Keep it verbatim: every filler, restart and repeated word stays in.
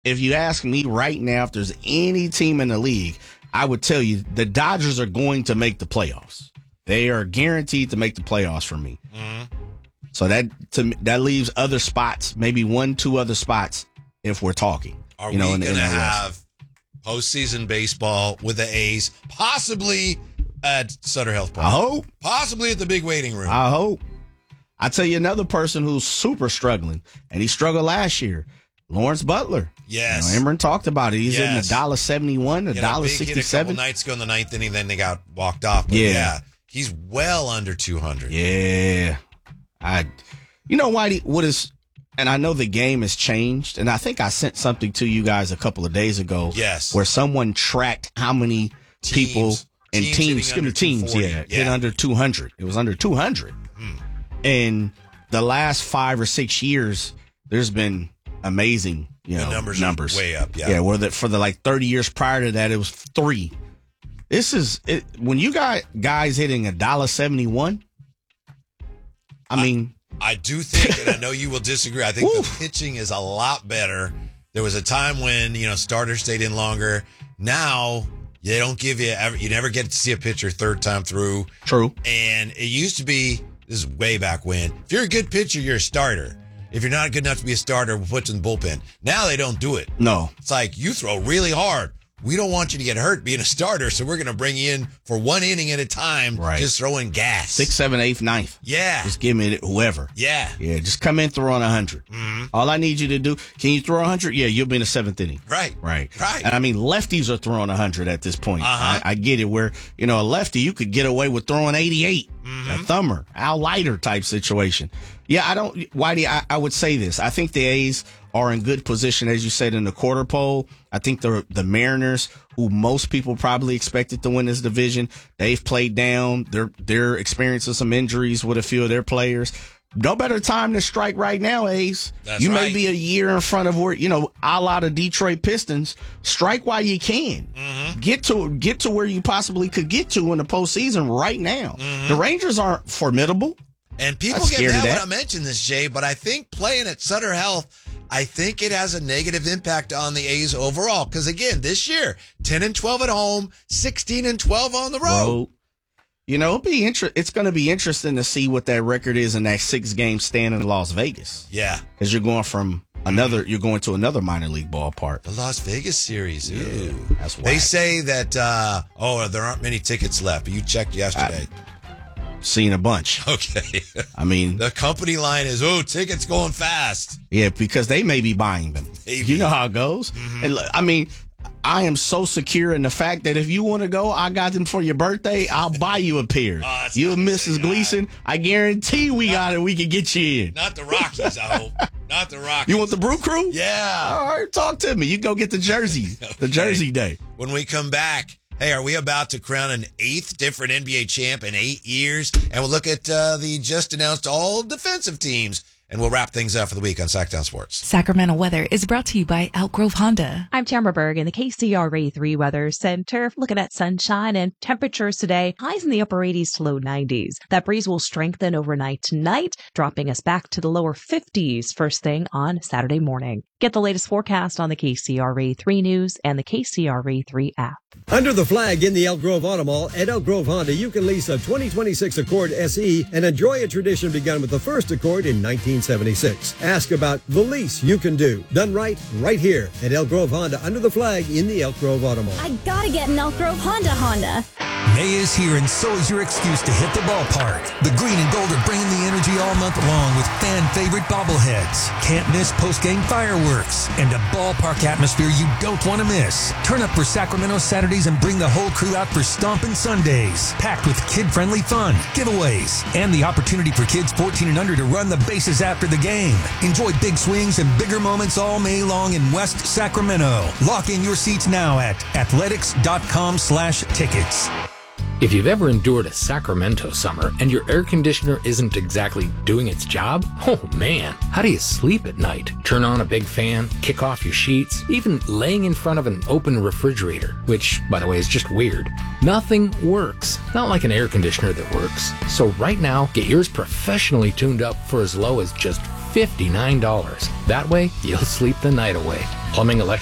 if you ask me right now, if there's any team in the league, I would tell you the Dodgers are going to make the playoffs. They are guaranteed to make the playoffs for me. Mm-hmm. So that to me, that leaves other spots, maybe one, two other spots if we're talking. Are you know, we in, going in to the have postseason baseball with the A's, possibly at Sutter Health Park? I hope. Possibly at the big waiting room. I hope. I tell you another person who's super struggling, and he struggled last year, Lawrence Butler. Yes. You know, Emron talked about it. He's yes. in the one dollar seventy-one, the one dollar sixty-seven. A couple nights ago in the ninth inning, then they got walked off. But yeah. yeah, he's well under two hundred. Yeah. I, you know, Whitey, what is, and I know the game has changed, and I think I sent something to you guys a couple of days ago. Yes. Where someone tracked how many teams. people and teams, teams, excuse me, teams, yeah, yeah, hit under two hundred. It was under two hundred. Hmm. And the last five or six years, there's been amazing, you know, the numbers, numbers. Are way up. Yeah. Yeah. Where the, for the like thirty years prior to that, it was three. This is it, when you got guys hitting a dollar seventy-one. I mean, I, I do think, and I know you will disagree, I think the pitching is a lot better. There was a time when, you know, starters stayed in longer. Now, they don't give you, ever, you never get to see a pitcher third time through. True. And it used to be, this is way back when, if you're a good pitcher, you're a starter. If you're not good enough to be a starter, we'll put you in the bullpen. Now they don't do it. No. It's like, you throw really hard. We don't want you to get hurt being a starter, so we're going to bring you in for one inning at a time, right. just throwing gas. Sixth, seventh, eighth, ninth. Yeah. Just give me whoever. Yeah. Yeah, just come in, throw on one hundred. Mm-hmm. All I need you to do, can you throw one hundred? Yeah, you'll be in the seventh inning. Right. Right. Right. And I mean, lefties are throwing one hundred at this point. Uh-huh. I, I get it where, you know, a lefty, you could get away with throwing eighty-eight. Mm-hmm. A thumber, Al Leiter type situation. Yeah, I don't, Whitey, I, I would say this. I think the A's are in good position, as you said, in the quarter pole. I think the the Mariners, who most people probably expected to win this division, they've played down. They're they're experiencing some injuries with a few of their players. No better time to strike right now, A's. That's you right. may be a year in front of where, you know, a la the Detroit Pistons. Strike while you can. Mm-hmm. Get to get to where you possibly could get to in the postseason right now. Mm-hmm. The Rangers aren't formidable. And people get mad when I mention this, Jay, but I think playing at Sutter Health, I think it has a negative impact on the A's overall. Because, again, this year, ten and twelve at home, sixteen and twelve on the road. road. You know, it'll be inter- it's going to be interesting to see what that record is in that six-game stand in Las Vegas. Yeah. Because you're going from another, you're going to another minor league ballpark. The Las Vegas series. Ooh. Yeah, that's why. They say that, uh, oh, there aren't many tickets left, but you checked yesterday. I, Seen a bunch. Okay. I mean, the company line is, oh, tickets going fast. Yeah, because they may be buying them. Maybe. You know how it goes. Mm-hmm. And I mean, I am so secure in the fact that if you want to go, I got them for your birthday. I'll buy you a pair. Oh, you and Missus Gleason, I guarantee we not, got it. We can get you in. Not the Rockies, I hope. Not the Rockies. You want the Brew Crew? Yeah. All right, talk to me. You go get the jersey. Okay. The jersey day. When we come back, hey, are we about to crown an eighth different N B A champ in eight years? And we'll look at uh, the just announced all defensive teams. And we'll wrap things up for the week on Sacktown Sports. Sacramento weather is brought to you by Elk Grove Honda. I'm Tamara Berg in the K C R A three Weather Center. Looking at sunshine and temperatures today. Highs in the upper eighties to low nineties. That breeze will strengthen overnight tonight, dropping us back to the lower fifties first thing on Saturday morning. Get the latest forecast on the K C R A three News and the K C R A three app. Under the flag in the Elk Grove Auto Mall at Elk Grove Honda, you can lease a twenty twenty-six Accord S E and enjoy a tradition begun with the first Accord in nineteen seventy-six. Ask about the lease you can do. Done right, right here at Elk Grove Honda under the flag in the Elk Grove Auto Mall. I gotta get an Elk Grove Honda Honda. May is here, and so is your excuse to hit the ballpark. The green and gold are bringing the energy all month long with fan-favorite bobbleheads, can't miss post-game fireworks, and a ballpark atmosphere you don't want to miss. Turn up for Sacramento Saturdays and bring the whole crew out for Stompin' Sundays, packed with kid-friendly fun, giveaways, and the opportunity for kids fourteen and under to run the bases after the game. Enjoy big swings and bigger moments all May long in West Sacramento. Lock in your seats now at athletics.com slash tickets. If you've ever endured a Sacramento summer and your air conditioner isn't exactly doing its job, oh man, how do you sleep at night? Turn on a big fan, kick off your sheets, even laying in front of an open refrigerator, which, by the way, is just weird. Nothing works. Not like an air conditioner that works. So right now, get yours professionally tuned up for as low as just fifty-nine dollars. That way, you'll sleep the night away. Plumbing, electric,